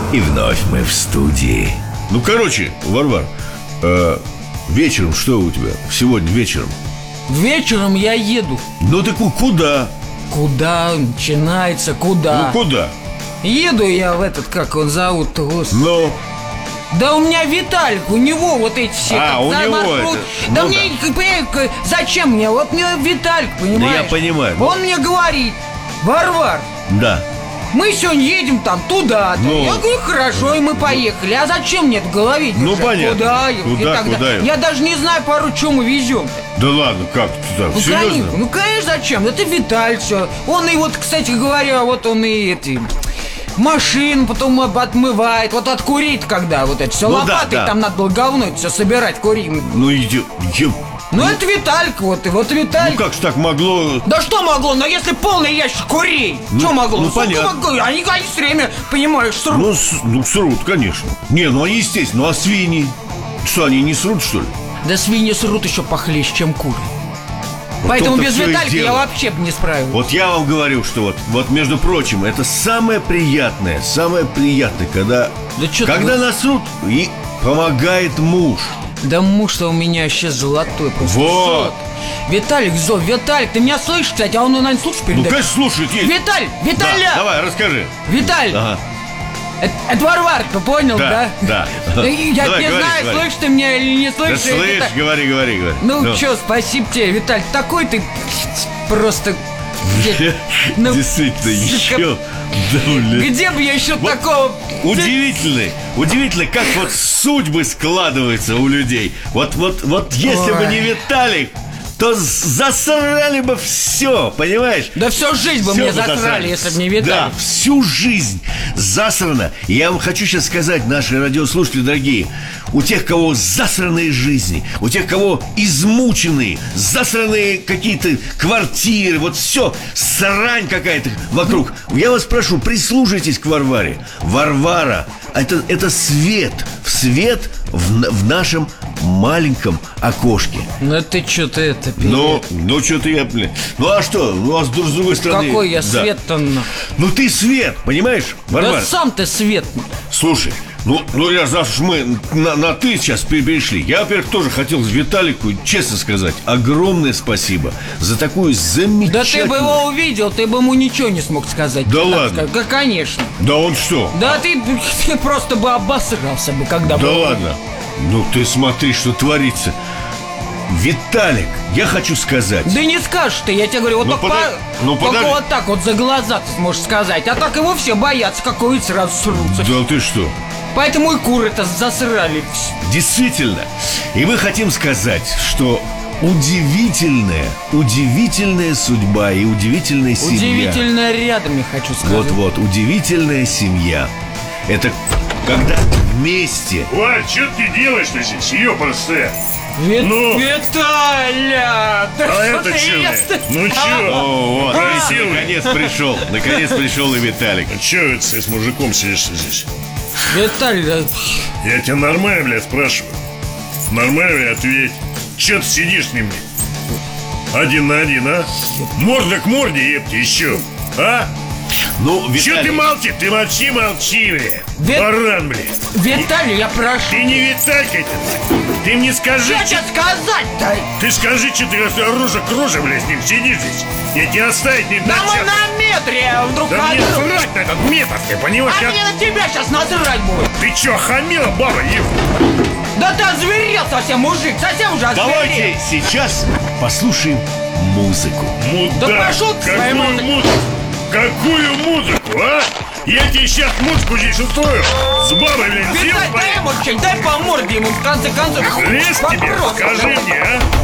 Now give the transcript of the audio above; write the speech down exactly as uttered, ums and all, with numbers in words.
И вновь мы в студии. Ну, короче, Варвар, э, вечером что у тебя? Сегодня вечером? Вечером я еду. Ну ты куда? Куда начинается, куда? Ну куда? Еду я в этот, как он зовут-то, господи. Ну, Да у меня Виталик, у него вот эти все. А, как, у да, него маршрут. это, Да ну мне, понимаешь, зачем мне? Вот мне Виталик, понимаешь? я понимаю. Он мне говорит: Варвар, да. мы сегодня едем там туда-то. Ну. Я говорю, хорошо, и мы поехали. А зачем мне это в голове Ну, держать? понятно. Куда ехать? Куда, И так куда далее. ехать? Я даже не знаю порой, что мы везем-то. Да ладно, как ты так? Ну, Серьезно? конечно, ну, конечно, зачем? Это Виталь, все. Он и вот, кстати говоря, вот он и эти... машину потом отмывает. Вот откурить когда, вот это все Ну, лопатой, да, да. там надо было говно это все собирать, куриное. Ну иди, иди. Ну, это Виталька, вот, и вот Ну Виталь. как ж так могло? Да что могло? Но если полный ящик курей, Ну, что могло? ну, Сколько понятно. могло? Они, они все время, понимаешь, срут. Ну, с- ну срут, конечно. Не, ну естественно, ну а свиньи? Что, они не срут, что ли? Да свиньи срут еще похлеще, чем куры. Вот Поэтому том-то без всё и Виталька я дело. вообще бы не справился. Вот я вам говорю, что вот, вот между прочим, это самое приятное, самое приятное, когда, Да чё ты когда вот- насрут и помогает муж. Да муж-то у меня сейчас золотой просто. Вот. Золото. Виталик, зол, Виталик, ты меня слышишь, кстати? А он, наверное, слушаешь Ну, передачу? конечно, слушает, есть. Виталь, Да, Виталя! давай, расскажи. Виталь, Ага. это, это Варвар, ты понял, да? Да, да. И Я Давай, не говори, знаю, говори. слышишь ты меня или не Да слышишь. слышь, это- говори, говори, говори. Ну, чё, спасибо тебе, Виталь, такой ты просто... Ну, Действительно, сука, еще. Да, блин. Где бы я еще Вот такого... Удивительно, удивительно, как вот судьбы складываются у людей. Вот, вот, вот если бы Ой. не Виталик, то засрали бы все, понимаешь? Да всю жизнь бы Всё мне бы засрали, если бы не Виталик. Да, всю жизнь засрано. И я вам хочу сейчас сказать, наши радиослушатели дорогие, у тех, кого засранные жизни, у тех, кого измученные, засранные какие-то квартиры, вот все, срань какая-то вокруг. Я вас прошу, прислушайтесь к Варваре. Варвара – это, это свет, свет в, в нашем маленьком окошке. Ну ты что ты это... Ну, ну что-то я, блин. Ну а что? Ну а с друг- с другой стороны. Какой я да. свет-то... на- Ну ты свет, понимаешь, Варвара? Да сам ты свет. Слушай, ну, ну раз уж мы на, на ты сейчас перешли, я, во-первых, тоже хотел Виталику, честно сказать, огромное спасибо за такую Да замечательную... ты бы его увидел, ты бы ему ничего не смог сказать. Да Так ладно? сказать. Да, конечно. Да он что? Да ты, ты просто бы обосрался бы, когда бы... Да ладно? Ну ты смотри, что творится. Виталик, я хочу сказать. Да не скажешь ты, я тебе говорю, вот Ну, только, пода- по- ну, только подожди. вот так вот за глаза ты сможешь сказать. А так его все боятся, какой сразу срутся. Да ты что? Поэтому и куры-то засрали. Действительно. И мы хотим сказать, что удивительная, удивительная судьба и удивительная семья. Удивительно рядом, я хочу сказать. Вот-вот, удивительная семья. Это когда вместе. Валь, что ты делаешь-то здесь? Ёпрст. Вит- Ну? Виталя! Да А что это ты чё, ест-то? блядь? Ну чё? О, вот, А! видите, наконец пришел. Наконец пришел и Виталик. А чё это ты с мужиком сидишь здесь? Виталь, да, Я тебя нормально, блядь, спрашиваю. Нормально ответь. Чё ты сидишь с ним? Один на один, а? Морда к морде, епти, еще. А? Ну, Чё ты Виталик, молчи? Ты молчи, молчи, блядь. Вит- Баран, блядь. Виталий, я прошу. Ты не Виталька ты. Ты мне скажи, Что чё- тебе сказать-то? Ты скажи, что ты рожа к роже, блядь, с ним сидишь здесь. Я тебя оставить не Да мы дам. на метре друг Да от мне друга. срать на этот метод, ты понимаешь? А Я- мне на тебя сейчас насрать будет. Ты чё, хамила, баба, еб? Да ты озверел совсем, мужик, совсем уже озверел. давайте сейчас послушаем музыку. Мудак, Да пошёл ты своей какую музыкой. музыку? Какую музыку, а? Я тебе сейчас музыку здесь устрою. С бабой, блядь, Виталь, сел, дай ему что-нибудь, дай по морде ему, в конце концов. лез тебе, Вопрос. скажи мне, а?